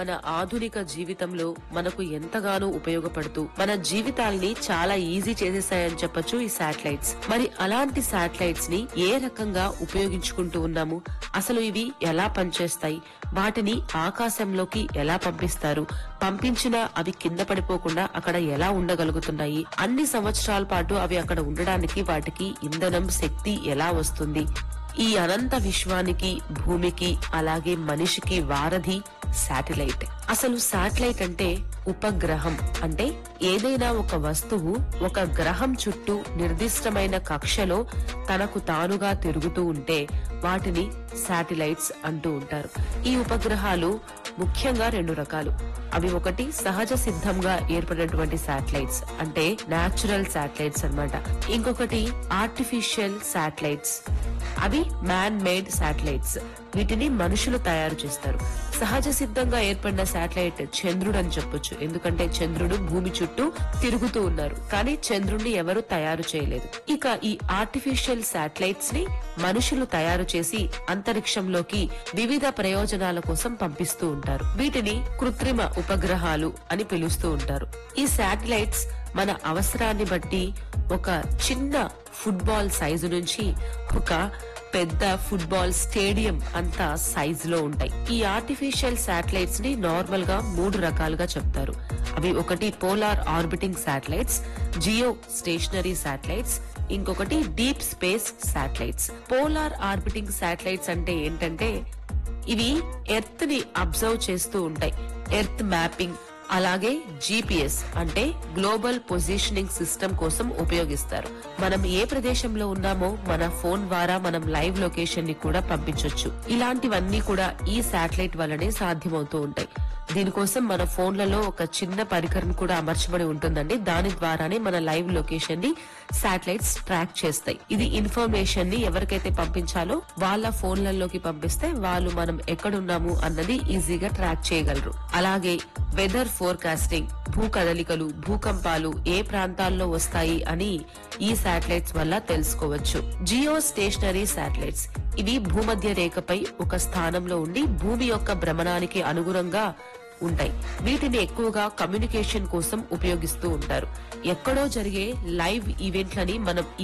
మన ఆధునిక జీవితంలో మనకు ఎంతగానో ఉపయోగపడుతూ మన జీవితాల్ని చాలా ఈజీ చేసేసాయని చెప్పొచ్చు ఈ శాటిలైట్స్. మరి అలాంటి శాటిలైట్స్ ని ఏ రకంగా ఉపయోగించుకుంటూ ఉన్నాము, అసలు ఇవి ఎలా పనిచేస్తాయి, వాటిని ఆకాశంలోకి ఎలా పంపిస్తారు, పంపించినా అవి కింద పడిపోకుండా అక్కడ ఎలా ఉండగలుగుతున్నాయి, అన్ని సంవత్సరాల పాటు అవి అక్కడ ఉండడానికి వాటికి ఇంధనం శక్తి ఎలా వస్తుంది, ఈ అనంత విశ్వానికి భూమికి అలాగే మనిషికి వారధి శాటిలైట్. అసలు శాటిలైట్ అంటే ఉపగ్రహం. అంటే ఏదైనా ఒక వస్తువు ఒక గ్రహం చుట్టూ నిర్దిష్టమైన కక్షలో తనకు తానుగా తిరుగుతూ ఉంటే వాటిని శాటిలైట్స్ అంటూ ఉంటారు. ఈ ఉపగ్రహాలు ముఖ్యంగా 2 రకాలు. అవి ఒకటి సహజ సిద్ధంగా ఏర్పడినటువంటి శాటిలైట్స్ అంటే న్యాచురల్ శాటిలైట్స్ అన్నమాట. ఇంకొకటి ఆర్టిఫిషియల్ శాటిలైట్స్, అవి మ్యాన్ మేడ్ శాటిలైట్స్. వీటిని మనుషులు తయారు చేస్తారు. సహజ సిద్ధంగా ఏర్పడిన శాటిలైట్ చంద్రుడు అని చెప్పొచ్చు. ఎందుకంటే చంద్రుడు భూమి చుట్టూ తిరుగుతూ ఉన్నారు, కానీ చంద్రుడిని ఎవరు తయారు చేయలేదు. ఇక ఈ ఆర్టిఫిషియల్ శాటిలైట్స్ ని మనుషులు తయారు చేసి అంతరిక్షంలోకి వివిధ ప్రయోజనాల కోసం పంపిస్తూ ఉంటారు. వీటిని కృత్రిమ ఉపగ్రహాలు అని పిలుస్తూ ఉంటారు. ఈ శాటిలైట్స్ మన అవసరాన్ని బట్టి ఒక చిన్న ఫుట్బాల్ సైజు నుంచి ఒక పెద్ద ఫుట్బాల్ స్టేడియం అంత సైజ్ లో ఉంటాయి. ఈ ఆర్టిఫిషియల్ శాటిలైట్స్ ని నార్మల్ గా 3 రకాలుగా చెప్తారు. అవి ఒకటి polar orbiting satellites, Jio stationery satellites, ఇంకొకటి deep space satellites. Polar orbiting satellites అంటే ఏంటంటే ఇవి ఎర్త్ ని అబ్జర్వ్ చేస్తూ ఉంటాయి. ఎర్త్ మ్యాపింగ్ అలాగే GPS అంటే గ్లోబల్ పొజిషనింగ్ సిస్టమ్ కోసం ఉపయోగిస్తారు. మనం ఏ ప్రదేశంలో ఉన్నామో మన ఫోన్ ద్వారా మనం లైవ్ లొకేషన్ ని కూడా పంపించొచ్చు. ఇలాంటివన్నీ కూడా ఈ శాటిలైట్ వల్లనే సాధ్యమవుతూ ఉంటాయి. దీనికోసం మన ఫోన్లలో ఒక చిన్న పరికరం కూడా అమర్చబడి ఉంటుందండి. దాని ద్వారానే మన లైవ్ లొకేషన్ ని శాటిలైట్స్ ట్రాక్ చేస్తాయి. ఇది ఇన్ఫర్మేషన్ ని ఎవరికైతే పంపించాలో వాళ్ళ ఫోన్లలోకి పంపిస్తే వాళ్ళు మనం ఎక్కడున్నాము అన్నది ఈజీగా ట్రాక్ చేయగలరు. అలాగే వెదర్ ఫోర్కాస్టింగ్, భూ కదలికలు, భూకంపాలు ఏ ప్రాంతాల్లో వస్తాయి అని ఈ శాటిలైట్స్ వల్ల తెలుసుకోవచ్చు. జియో స్టేషనరీ శాటిలైట్స్ ఇవి భూమధ్య రేఖపై ఒక స్థానంలో ఉండి భూమి యొక్క భ్రమణానికి అనుగుణంగా ఉంటాయి. వీటిని ఎక్కువగా కమ్యూనికేషన్ కోసం ఉపయోగిస్తూ ఉంటారు. ఎక్కడో జరిగే లైవ్ ఈవెంట్లని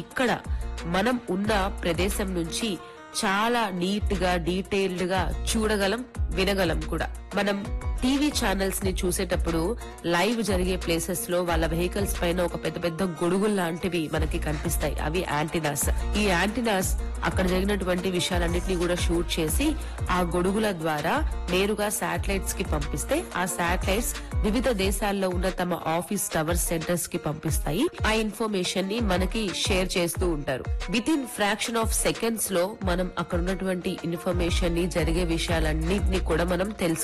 మనం ఉన్న ప్రదేశం నుంచి చాలా నీట్ గా డీటెయిల్డ్ గా చూడగలం, వినగలం కూడా. మనం టీవీ ఛానల్స్ ని చూసేటప్పుడు లైవ్ జరిగే ప్లేసెస్ లో వాళ్ళ వెహికల్స్ పైన ఒక పెద్ద పెద్ద గొడుగులు లాంటివి మనకి కనిపిస్తాయి. అవి యాంటీనాస్. ఈ యాంటీనాస్ అక్కడ జరిగినటువంటి విషయాలన్నింటినీ కూడా షూట్ చేసి ఆ గొడుగుల ద్వారా నేరుగా శాటిలైట్స్ కి పంపిస్తే ఆ శాటిలైట్స్ వివిధ దేశాల్లో ఉన్న తమ ఆఫీస్ టవర్స్ సెంటర్స్ కి పంపిస్తాయి. ఆ ఇన్ఫర్మేషన్ ని మనకి షేర్ చేస్తూ ఉంటారు. With in fraction of seconds లో మనం అక్కడ ఉన్నటువంటి ఇన్ఫర్మేషన్ ని జరిగే విషయాలన్నింటినీ కూడా మనం తెలుసు.